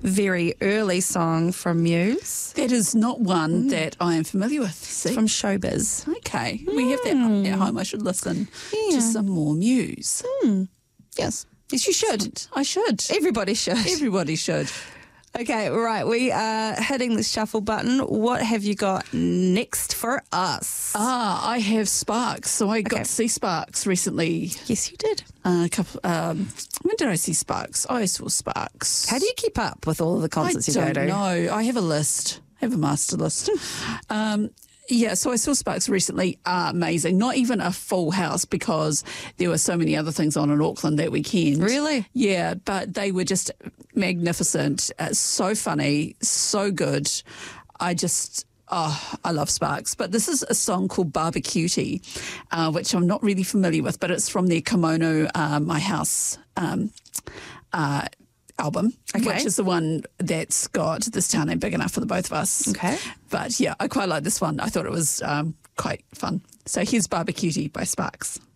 very early song from Muse. That is not one that I am familiar with. See? From Showbiz. Okay, we have that at home. I should listen to some more Muse. Yes. Yes, you should. I should. Everybody should. Everybody should. Okay, right. We are hitting the shuffle button. What have you got next for us? I have Sparks. So I got to see Sparks recently. Yes, you did. When did I see Sparks? I saw Sparks. How do you keep up with all of the concerts you go to? I don't know. I have a list. I have a master list. Yeah, so I saw Sparks recently. Amazing. Not even a full house because there were so many other things on in Auckland that weekend. Really? Yeah, but they were just magnificent. So funny, so good. I love Sparks. But this is a song called Barbecutie, which I'm not really familiar with, but it's from their Kimono My House album, which is the one that's got This Town Ain't Big Enough for the Both of Us. Okay. But yeah, I quite like this one. I thought it was quite fun. So here's Barbecutie by Sparks.